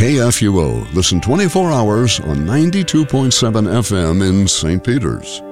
KFUO. Listen 24 hours on 92.7 FM in St. Peters.